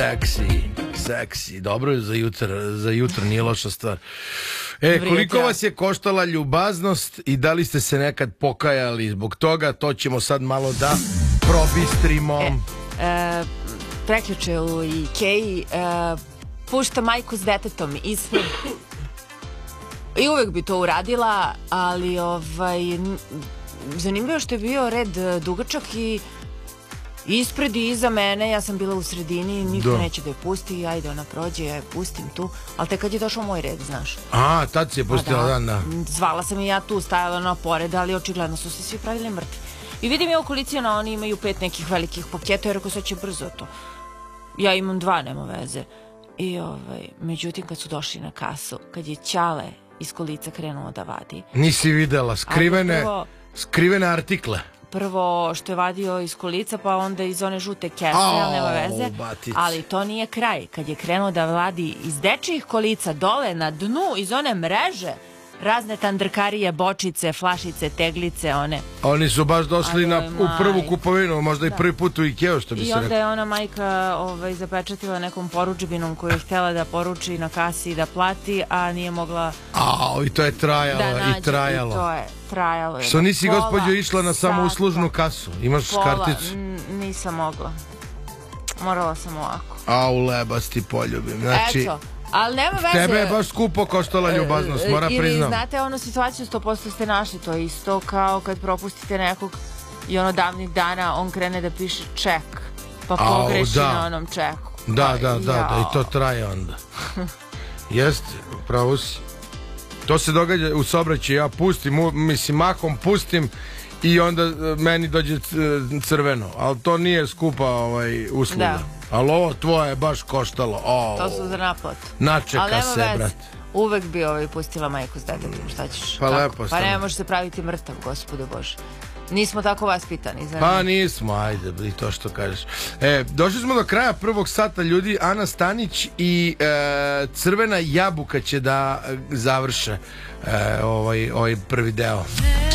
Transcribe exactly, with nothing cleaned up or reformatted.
Seksi, seksi, dobro je za jutro, za jutro nije loša stvar. E, koliko vas je koštala ljubaznost i da li ste se nekad pokajali zbog toga, to ćemo sad malo da probistrimo. E, e, prekjuče u Ikeji e, pušta majku s detetom ispred i uvek bi to uradila, ali ovaj, zanimljivo što je bio red dugačak i ispred i iza mene, ja sam bila u sredini, niko neće da je pusti, ajde ona prođe, ja je pustim tu, ali tek kad je došao moj red, znaš. A, tad si je pustila, da, da. Zvala sam i ja tu, stajala na pored, ali očigledno su se svi pravili mrtvi. I vidim ja u koliciji, oni imaju pet nekih velikih paketa, jer ako sad će brzo to. Ja imam dva, nema veze. I ovaj, međutim, kad su došli na kasu, kad je Ćale iz kolica krenuo da vadi. Nisi videla, skrivene, skrivene artikle. Prvo što je vadio iz kolica, pa onda iz one žute kese, ali nema veze. Ali to nije kraj. Kad je krenuo da vladi iz dečijih kolica dole na dnu, iz one mreže, razne tandrkarije, bočice, flašice, teglice, one. Oni su baš došli na, u prvu kupovinu, možda i prvi put u Ikeu, što bi se rekao. I onda je ona majka ovaj, zapečatila nekom poručbinom koju je htjela da poruči na kasi i da plati, a nije mogla... Ao, i to je trajalo, i trajalo. I to je trajalo. Što nisi, gospođo, išla na samouslužnu kasu? Imaš karticu? Nisam mogla. Morala sam ovako. Au, lebas ti poljubim. Znači... Eto. Ali nema veze. Tebe je baš skupo koštala ljubaznost, mora priznam. Ili znate onu situaciju sto posto ste našli, to je isto kao kad propustite nekog i ono davnih dana on krene da piše ček, pa pogreši na onom čeku. Da, da, da, i to traje onda. Jeste, pravo si. To se događa u saobraćaju, ja pustim, mislim, mahom pustim i onda meni dođe crveno, ali to nije skupa usluga. Ali ovo tvoje je baš koštalo. To su za naplatu. Načeka se, brat. Uvek bi pustila majku s detetom, šta ćeš? Pa lepo. Pa ne može se praviti mrtav, gospode Bože. Nismo tako vaspitani. Pa nismo, ajde, i to što kažeš. Došli smo do kraja prvog sata, ljudi. Ana Stanić i Crvena jabuka će da završe ovaj prvi deo.